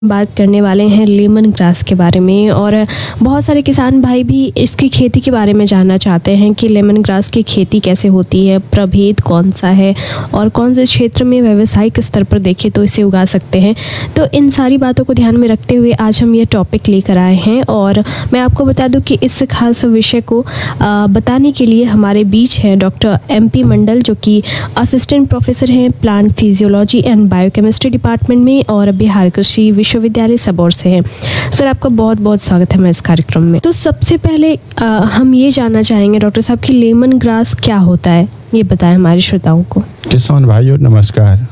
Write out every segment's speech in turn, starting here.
बात करने वाले हैं लेमन ग्रास के बारे में। और बहुत सारे किसान भाई भी इसकी खेती के बारे में जानना चाहते हैं कि लेमन ग्रास की खेती कैसे होती है, प्रभेद कौन सा है और कौन से क्षेत्र में व्यावसायिक स्तर पर देखें तो इसे उगा सकते हैं। तो इन सारी बातों को ध्यान में रखते हुए आज हम ये टॉपिक लेकर आए हैं। और मैं आपको बता दूं कि इस खास विषय को बताने के लिए हमारे बीच हैं डॉक्टर MP मंडल, जो कि असिस्टेंट प्रोफेसर हैं plant physiology and biochemistry department में और बिहार कृषि विश्वविद्यालय सबौर से हैं। सर, आपका बहुत बहुत स्वागत है मैं इस कार्यक्रम में। तो सबसे पहले हम ये जानना चाहेंगे डॉक्टर साहब कि लेमन ग्रास क्या होता है, ये बताएं हमारे श्रोताओं को। किसान भाइयों नमस्कार।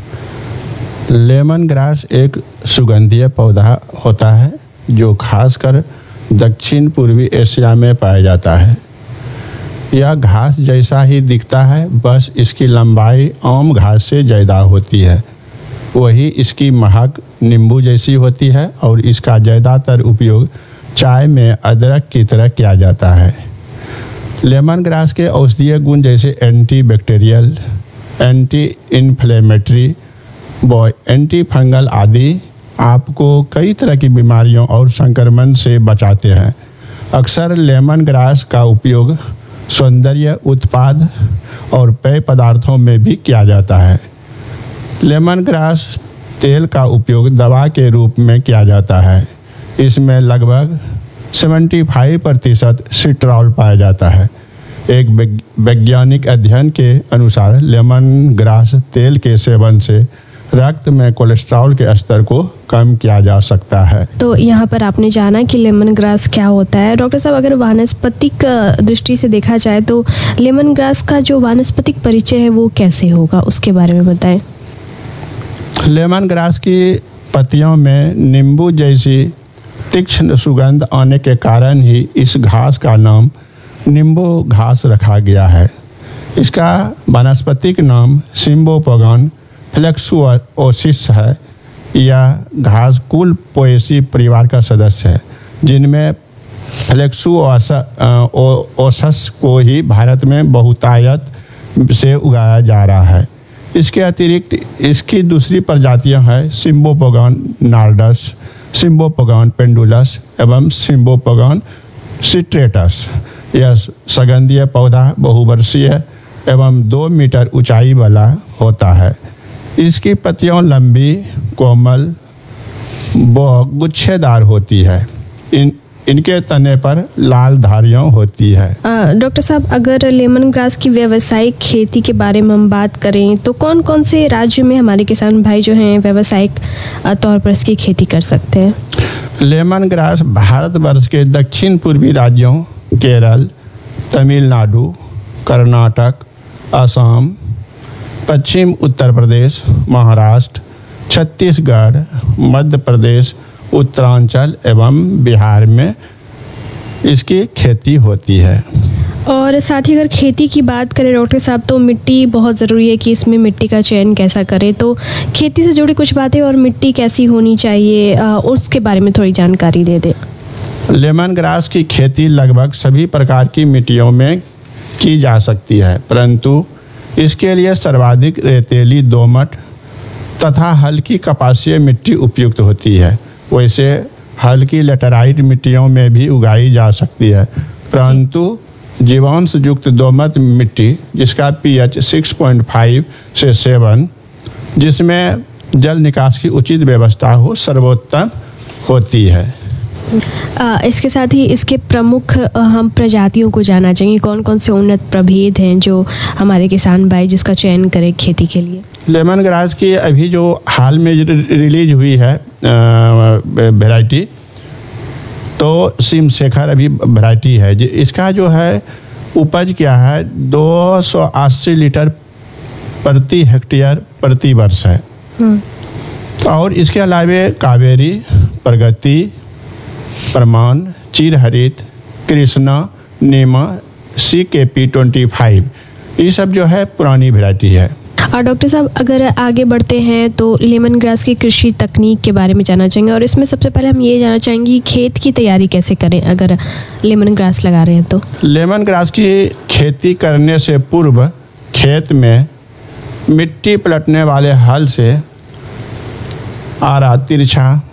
लेमन ग्रास एक सुगंधीय पौधा होता है जो खासकर दक्षिण पूर्वी एशिया में पाया जाता है। यह घास जैसा ही दिखता है, बस इसकी लंबाई आम घास से ज़्यादा होती है। वही इसकी महक नींबू जैसी होती है और इसका ज़्यादातर उपयोग चाय में अदरक की तरह किया जाता है। लेमन ग्रास के औषधीय गुण जैसे एंटी बैक्टीरियल, एंटी इन्फ्लेमेटरी व एंटी फंगल आदि आपको कई तरह की बीमारियों और संक्रमण से बचाते हैं। अक्सर लेमन ग्रास का उपयोग सौंदर्य उत्पाद और पेय पदार्थों में भी किया जाता है। लेमन ग्रास तेल का उपयोग दवा के रूप में किया जाता है। इसमें लगभग 75% सिट्रॉल पाया जाता है। एक वैज्ञानिक अध्ययन के अनुसार लेमन ग्रास तेल के सेवन से रक्त में कोलेस्ट्रॉल के स्तर को कम किया जा सकता है। तो यहाँ पर आपने जाना कि लेमन ग्रास क्या होता है। डॉक्टर साहब, अगर वानस्पतिक दृष्टि से देखा जाए तो लेमन ग्रास का जो वानस्पतिक परिचय है वो कैसे होगा, उसके बारे में बताएं। लेमन ग्रास की पत्तियों में नींबू जैसी तीक्ष्ण सुगंध आने के कारण ही इस घास का नाम नींबू घास रखा गया है। इसका वानस्पतिक नाम सिम्बोपोगन फ्लेक्सुओसिस है। यह घास कुल पोएसी परिवार का सदस्य है, जिनमें फ्लेक्सुओसस को ही भारत में बहुतायत से उगाया जा रहा है। इसके अतिरिक्त इसकी दूसरी प्रजातियां हैं सिम्बोपोगन नार्डस, सिम्बोपोगन पेंडुलस एवं सिम्बोपोगन सिट्रेटस। यह सुगंधीय पौधा बहुवर्षीय एवं 2 मीटर ऊंचाई वाला होता है। इसकी पत्तियां लंबी, कोमल व गुच्छेदार होती है। इनके तने पर लाल धारियां होती है। डॉक्टर साहब, अगर लेमन ग्रास की व्यावसायिक खेती के बारे में हम बात करें तो कौन कौन से राज्य में हमारे किसान भाई जो हैं व्यावसायिक तौर पर इसकी खेती कर सकते हैं? लेमन ग्रास भारतवर्ष के दक्षिण पूर्वी राज्यों केरल, तमिलनाडु, कर्नाटक, असम, पश्चिम उत्तर प्रदेश, महाराष्ट्र, छत्तीसगढ़, मध्य प्रदेश, उत्तरांचल एवं बिहार में इसकी खेती होती है। और साथ ही अगर खेती की बात करें डॉक्टर साहब, तो मिट्टी बहुत ज़रूरी है कि इसमें मिट्टी का चयन कैसा करें। तो खेती से जुड़ी कुछ बातें और मिट्टी कैसी होनी चाहिए उसके बारे में थोड़ी जानकारी दे दें। लेमन ग्रास की खेती लगभग सभी प्रकार की मिट्टियों में की जा सकती है, परंतु इसके लिए सर्वाधिक रेतीली, दोमट तथा हल्की कपासीय मिट्टी उपयुक्त होती है। वैसे हल्की लेटराइट मिट्टियों में भी उगाई जा सकती है, परंतु जीवांश युक्त दोमट मिट्टी जिसका pH 6.5 से 7, जिसमें जल निकास की उचित व्यवस्था हो, सर्वोत्तम होती है। इसके साथ ही इसके प्रमुख हम प्रजातियों को जानना चाहिए। कौन कौन से उन्नत प्रभेद हैं जो हमारे किसान भाई जिसका चयन करें खेती के लिए? लेमन ग्रास की अभी जो हाल में रिलीज हुई है वैरायटी, तो सिमशेखर अभी वैरायटी है। इसका जो है उपज क्या है 280 लीटर प्रति हेक्टेयर प्रति वर्ष है। और इसके अलावा कावेरी, प्रगति, प्रमाण, चिरहरित, कृष्णा, नीमा, CKP 25, ये सब जो है पुरानी वैरायटी है। और डॉक्टर साहब, अगर आगे बढ़ते हैं तो लेमन ग्रास की कृषि तकनीक के बारे में जानना चाहेंगे। और इसमें सबसे पहले हम ये जानना चाहेंगे कि खेत की तैयारी कैसे करें अगर लेमन ग्रास लगा रहे हैं तो। लेमन ग्रास की खेती करने से पूर्व खेत में मिट्टी पलटने वाले हल से आरा तिरछा